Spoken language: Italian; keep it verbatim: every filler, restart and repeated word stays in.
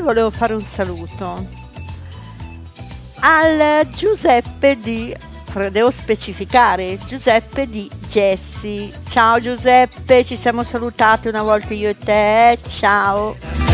volevo fare un saluto al Giuseppe di, devo specificare, Giuseppe di Jessi. Ciao Giuseppe, ci siamo salutati una volta io e te, ciao.